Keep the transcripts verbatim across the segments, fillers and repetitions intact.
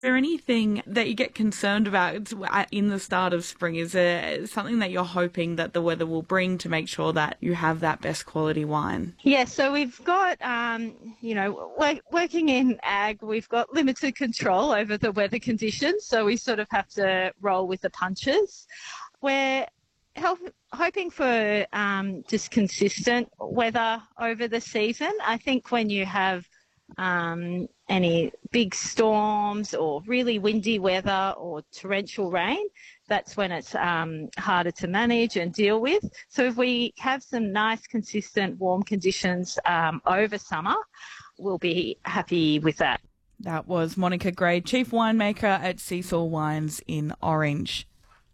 there anything that you get concerned about in the start of spring? Is there something that you're hoping that the weather will bring to make sure that you have that best quality wine? Yeah, so we've got, um, you know, work, working in ag, we've got limited control over the weather conditions, so we sort of have to roll with the punches. We're help, hoping for um, just consistent weather over the season. I think when you have um, any big storms or really windy weather or torrential rain, that's when it's um, harder to manage and deal with. So if we have some nice, consistent, warm conditions um, over summer, we'll be happy with that. That was Monica Gray, Chief Winemaker at Seesaw Wines in Orange.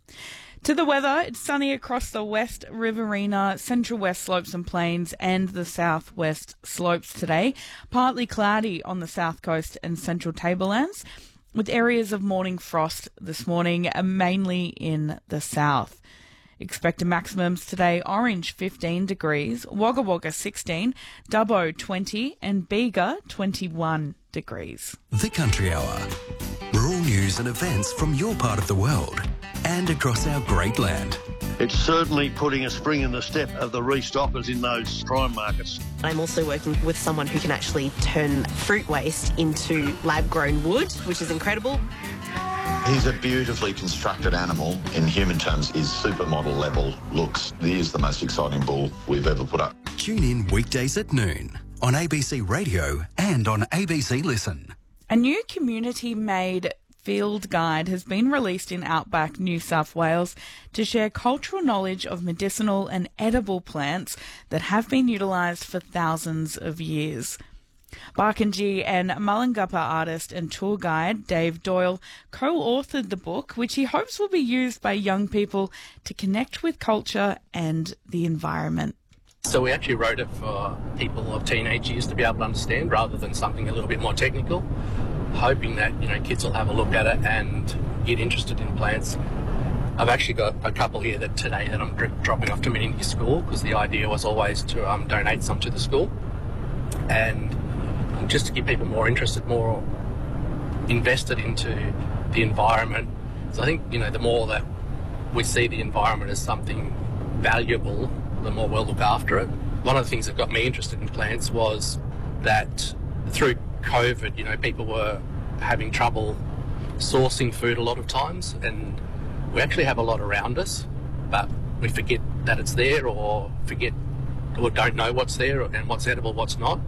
To the weather, it's sunny across the West Riverina, Central West Slopes and Plains and the Southwest Slopes today. Partly cloudy on the South Coast and Central Tablelands, with areas of morning frost this morning, mainly in the south. Expected maximums today: Orange fifteen degrees, Wagga Wagga sixteen, Dubbo twenty and Bega twenty-one degrees. The Country Hour. Rural news and events from your part of the world and across our great land. It's certainly putting a spring in the step of the restockers in those prime markets. I'm also working with someone who can actually turn fruit waste into lab-grown wood, which is incredible. He's a beautifully constructed animal. In human terms, his supermodel level looks. He is the most exciting bull we've ever put up. Tune in weekdays at noon on A B C Radio and on A B C Listen. A new community-made field guide has been released in Outback, New South Wales to share cultural knowledge of medicinal and edible plants that have been utilised for thousands of years. Barkindji and Mullumbimby artist and tour guide Dave Doyle co-authored the book, which he hopes will be used by young people to connect with culture and the environment. So we actually wrote it for people of teenage years to be able to understand, rather than something a little bit more technical, hoping that, you know, kids will have a look at it and get interested in plants. I've actually got a couple here that today that I'm dropping off to Meningie School, because the idea was always to um, donate some to the school, and just to get people more interested, more invested into the environment. So I think, you know, the more that we see the environment as something valuable, the more we'll look after it. One of the things that got me interested in plants was that through COVID, you know, people were having trouble sourcing food a lot of times, and we actually have a lot around us, but we forget that it's there, or forget or don't know what's there and what's edible, what's not.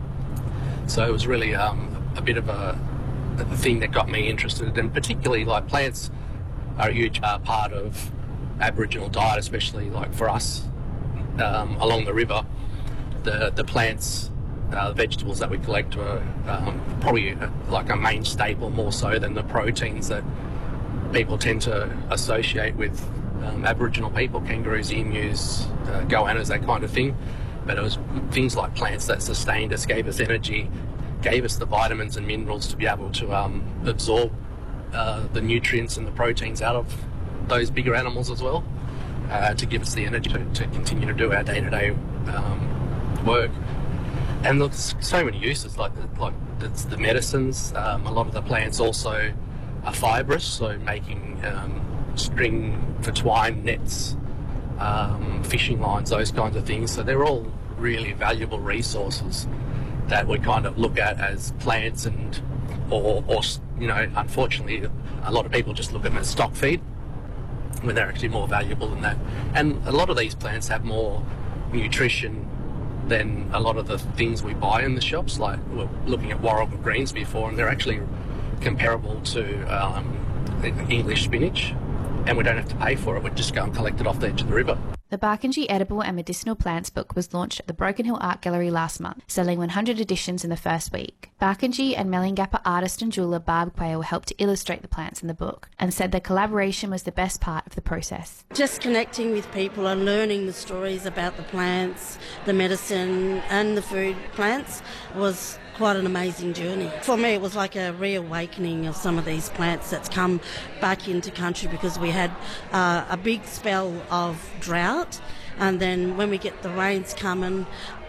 So it was really um, a bit of a, a thing that got me interested, and particularly like plants are a huge uh, part of Aboriginal diet, especially like for us um, along the river. The the plants, uh, vegetables that we collect are um, probably like a main staple, more so than the proteins that people tend to associate with um, Aboriginal people, kangaroos, emus, uh, goannas, that kind of thing. But it was things like plants that sustained us, gave us energy, gave us the vitamins and minerals to be able to um, absorb uh, the nutrients and the proteins out of those bigger animals as well, uh, to give us the energy to, to continue to do our day-to-day um, work. And look, so many uses, like the, like it's the medicines. Um, a lot of the plants also are fibrous, so making um, string for twine, nets, um, fishing lines, those kinds of things. So they're all really valuable resources that we kind of look at as plants, and or, or you know, unfortunately, a lot of people just look at them as stock feed when they're actually more valuable than that. And a lot of these plants have more nutrition than a lot of the things we buy in the shops. Like, we we're looking at Warragul greens before, and they're actually comparable to um, English spinach, and we don't have to pay for it. We just go and collect it off the edge of the river. The Barkindji Edible and Medicinal Plants book was launched at the Broken Hill Art Gallery last month, selling one hundred editions in the first week. Barkindji and Mullumbimby artist and jeweller Barb Quayle helped to illustrate the plants in the book, and said their collaboration was the best part of the process. Just connecting with people and learning the stories about the plants, the medicine and the food plants was quite an amazing journey. For me, it was like a reawakening of some of these plants that's come back into country, because we had uh, a big spell of drought, and then when we get the rains coming,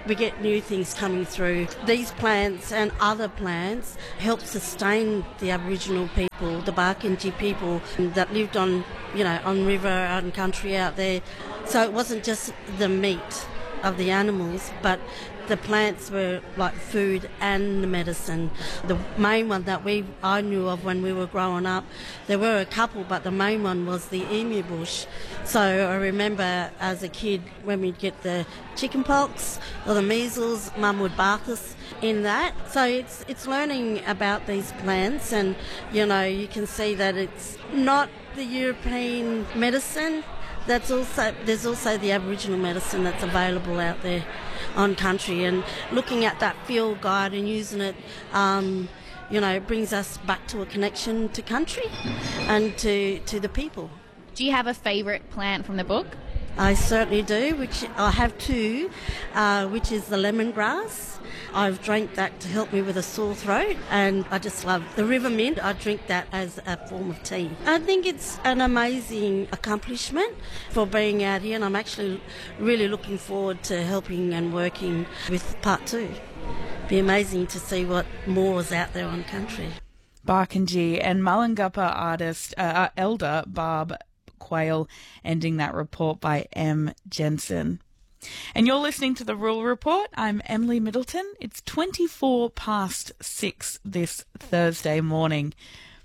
we get new things coming through. These plants and other plants help sustain the Aboriginal people, the Barkindji people that lived on, you know, on river and country out there. So it wasn't just the meat of the animals, but the plants were like food and medicine. The main one that we I knew of when we were growing up, there were a couple, but the main one was the emu bush. So I remember as a kid when we'd get the chicken pox or the measles, Mum would bath us in that. So it's it's learning about these plants, and you know you can see that it's not the European medicine. That's also there's also the Aboriginal medicine that's available out there on country, and looking at that field guide and using it, um, you know, brings us back to a connection to country and to to the people. Do you have a favourite plant from the book? I certainly do, which I have two, uh, which is the lemongrass. I've drank that to help me with a sore throat, and I just love the river mint. I drink that as a form of tea. I think it's an amazing accomplishment for being out here, and I'm actually really looking forward to helping and working with part two. It'd be amazing to see what more is out there on country. Barkindji and Mullumbimby artist, uh, elder Barb Quayle, ending that report by M. Jensen. And you're listening to the Rural Report. I'm Emily Middleton. It's twenty-four past six this Thursday morning.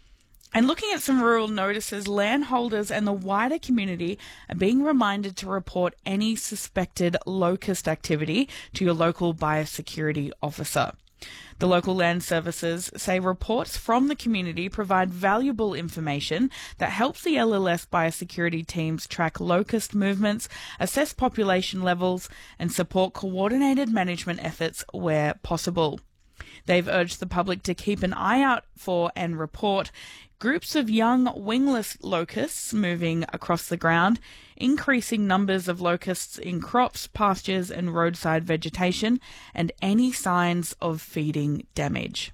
And looking at some rural notices, landholders and the wider community are being reminded to report any suspected locust activity to your local biosecurity officer. The local land services say reports from the community provide valuable information that helps the L L S biosecurity teams track locust movements, assess population levels, and support coordinated management efforts where possible. They've urged the public to keep an eye out for and report groups of young wingless locusts moving across the ground, increasing numbers of locusts in crops, pastures and roadside vegetation, and any signs of feeding damage.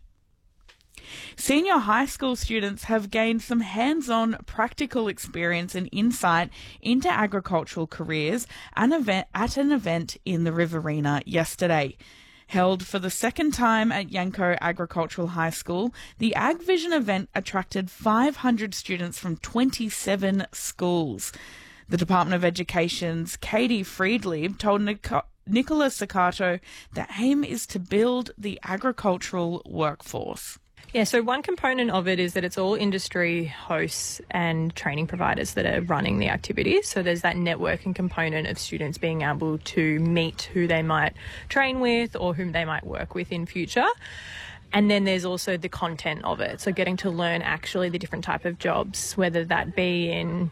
Senior high school students have gained some hands-on practical experience and insight into agricultural careers at an event, at an event in the Riverina yesterday. Held for the second time at Yanco Agricultural High School, the Ag Vision event attracted five hundred students from twenty-seven schools. The Department of Education's Katie Friedlieb told Nic- Nicola Saccato the aim is to build the agricultural workforce. Yeah, so one component of it is that it's all industry hosts and training providers that are running the activities. So there's that networking component of students being able to meet who they might train with or whom they might work with in future. And then there's also the content of it. So getting to learn actually the different type of jobs, whether that be in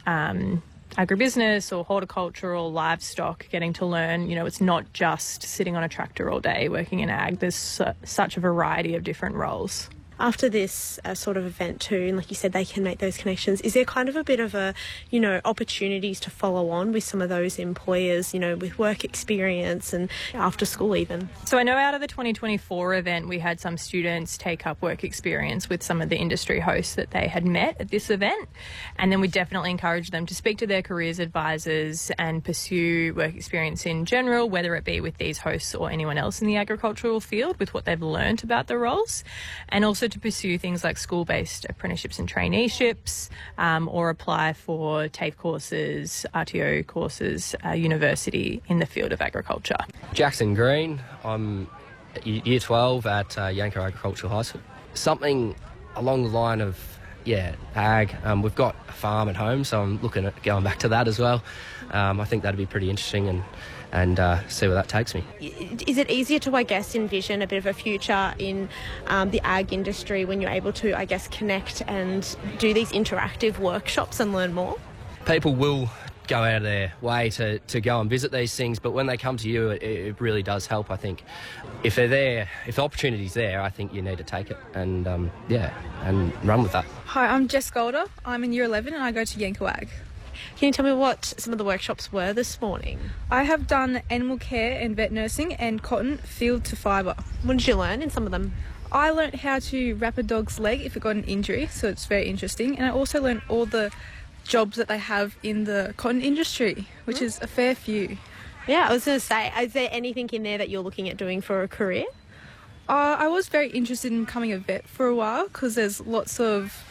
um, agribusiness or horticulture or livestock, getting to learn, you know, it's not just sitting on a tractor all day working in ag. There's su- such a variety of different roles. After this uh, sort of event too, and like you said, they can make those connections, is there kind of a bit of a, you know, opportunities to follow on with some of those employers, you know, with work experience and after school even? So I know out of the twenty twenty-four event, we had some students take up work experience with some of the industry hosts that they had met at this event. And then we definitely encourage them to speak to their careers advisors and pursue work experience in general, whether it be with these hosts or anyone else in the agricultural field with what they've learned about the roles. And also to pursue things like school-based apprenticeships and traineeships, um, or apply for TAFE courses, R T O courses, uh, university in the field of agriculture. Jackson Green, I'm year twelve at uh, Yanco Agricultural High School. Something along the line of, yeah, ag. Um, we've got a farm at home, so I'm looking at going back to that as well. Um, I think that'd be pretty interesting and and uh, see where that takes me. Is it easier to, I guess, envision a bit of a future in um, the ag industry when you're able to, I guess, connect and do these interactive workshops and learn more? People will go out of their way to, to go and visit these things, but when they come to you, it, it really does help, I think. If they're there, if the opportunity's there, I think you need to take it and, um, yeah, and run with that. Hi, I'm Jess Golder. I'm in year eleven and I go to Yanco Ag. Can you tell me what some of the workshops were this morning? I have done animal care and vet nursing and cotton field to fibre. What did you learn in some of them? I learnt how to wrap a dog's leg if it got an injury, so it's very interesting. And I also learnt all the jobs that they have in the cotton industry, which mm. is a fair few. Yeah, I was going to say, is there anything in there that you're looking at doing for a career? Uh, I was very interested in becoming a vet for a while because there's lots of